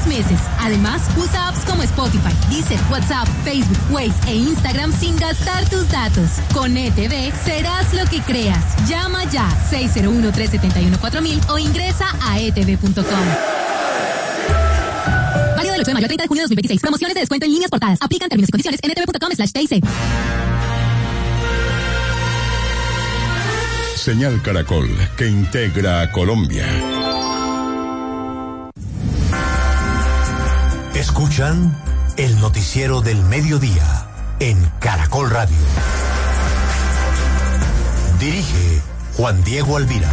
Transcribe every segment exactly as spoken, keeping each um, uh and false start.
meses. Además, usa apps como Spotify, Deezer, WhatsApp, Facebook, Waze e Instagram sin gastar tus datos. Con E T V serás lo que creas. Llama ya seis cero uno, tres siete uno, cuatro mil o ingresa a e t v punto com. Válido del ocho de mayo al treinta de junio de dos mil veintiséis. Promociones de descuento en líneas portadas. Aplican términos y condiciones en e t v punto com slash t i c. Señal Caracol, que integra a Colombia. Escuchan el noticiero del mediodía en Caracol Radio. Dirige Juan Diego Alvira.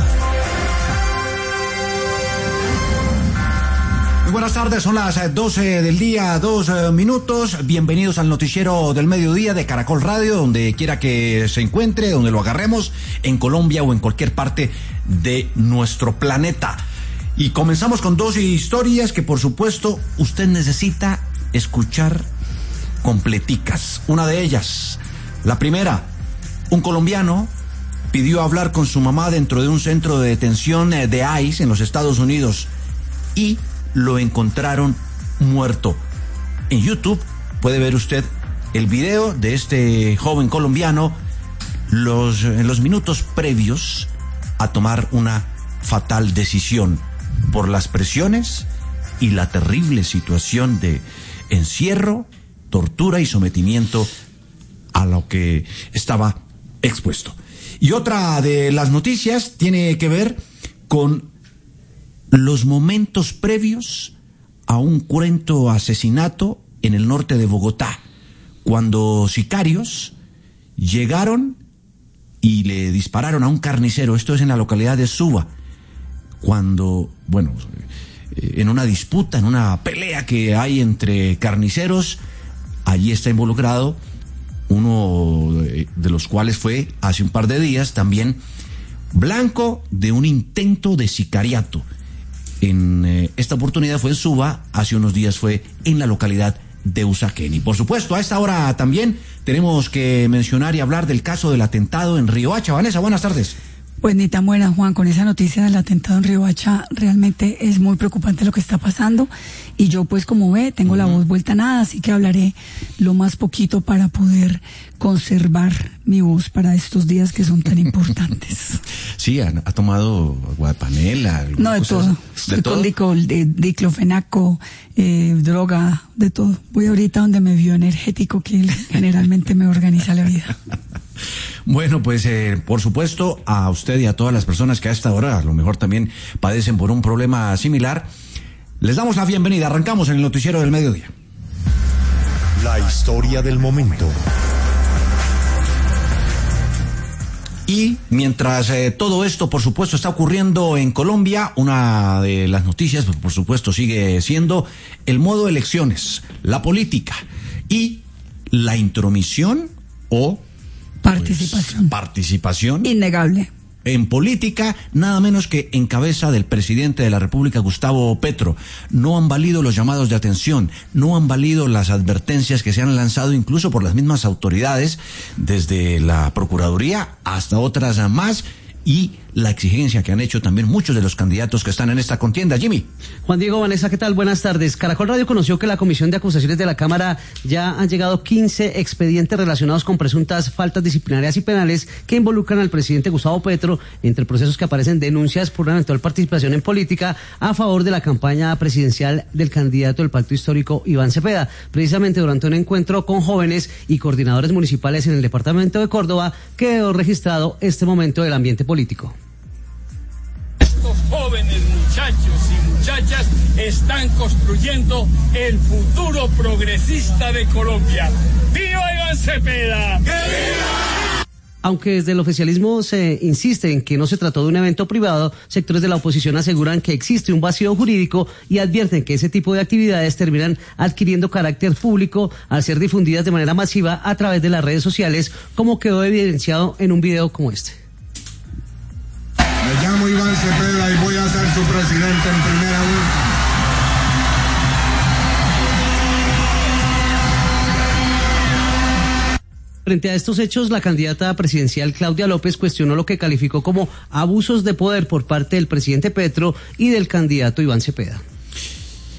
Muy buenas tardes, son las doce del día, dos eh, minutos. Bienvenidos al noticiero del mediodía de Caracol Radio, donde quiera que se encuentre, donde lo agarremos, en Colombia o en cualquier parte de nuestro planeta. Y comenzamos con dos historias que, por supuesto, usted necesita escuchar completicas. Una de ellas, la primera, un colombiano pidió hablar con su mamá dentro de un centro de detención de ICE en los Estados Unidos y lo encontraron muerto. En YouTube puede ver usted el video de este joven colombiano los, en los minutos previos a tomar una fatal decisión por las presiones y la terrible situación de encierro, tortura y sometimiento a lo que estaba expuesto. Y otra de las noticias tiene que ver con los momentos previos a un cruento asesinato en el norte de Bogotá, cuando sicarios llegaron y le dispararon a un carnicero. Esto es en la localidad de Suba, cuando, bueno, en una disputa, en una pelea que hay entre carniceros, allí está involucrado uno de los cuales fue hace un par de días también blanco de un intento de sicariato. En eh, esta oportunidad fue en Suba, hace unos días fue en la localidad de Usaquén. Y por supuesto, a esta hora también tenemos que mencionar y hablar del caso del atentado en Riohacha. Vanessa, buenas tardes. Pues ni tan buena, Juan, con esa noticia del atentado en Riohacha, realmente es muy preocupante lo que está pasando, y yo pues como ve, tengo uh-huh. la voz vuelta a nada, así que hablaré lo más poquito para poder conservar mi voz para estos días que son tan importantes. Sí, ha, ha tomado agua de panela. No, de todo, ¿De todo? Con dicol, de diclofenaco, eh, droga, de todo. Voy ahorita donde me vio energético, que generalmente me organiza la vida. Bueno, pues eh, por supuesto a usted y a todas las personas que a esta hora a lo mejor también padecen por un problema similar, les damos la bienvenida. Arrancamos en el noticiero del mediodía. La historia del momento. Y mientras eh, todo esto, por supuesto, está ocurriendo en Colombia, una de las noticias, por supuesto, sigue siendo el modo elecciones, la política y la intromisión o participación. Pues, participación. Innegable. En política, nada menos que en cabeza del presidente de la República, Gustavo Petro. No han valido los llamados de atención, no han valido las advertencias que se han lanzado incluso por las mismas autoridades, desde la Procuraduría hasta otras más, y la exigencia que han hecho también muchos de los candidatos que están en esta contienda. Jimmy. Juan Diego, Vanessa, ¿qué tal? Buenas tardes. Caracol Radio conoció que la Comisión de Acusaciones de la Cámara ya han llegado quince expedientes relacionados con presuntas faltas disciplinarias y penales que involucran al presidente Gustavo Petro, entre procesos que aparecen denuncias por una eventual participación en política a favor de la campaña presidencial del candidato del Pacto Histórico, Iván Cepeda. Precisamente durante un encuentro con jóvenes y coordinadores municipales en el departamento de Córdoba, quedó registrado este momento del ambiente político. Estos jóvenes muchachos y muchachas están construyendo el futuro progresista de Colombia. ¡Viva Iván Cepeda! ¡Viva! Aunque desde el oficialismo se insiste en que no se trató de un evento privado, sectores de la oposición aseguran que existe un vacío jurídico y advierten que ese tipo de actividades terminan adquiriendo carácter público al ser difundidas de manera masiva a través de las redes sociales, como quedó evidenciado en un video como este. Me llamo Iván Cepeda y voy a ser su presidente en primera vuelta. Frente a estos hechos, la candidata presidencial Claudia López cuestionó lo que calificó como abusos de poder por parte del presidente Petro y del candidato Iván Cepeda.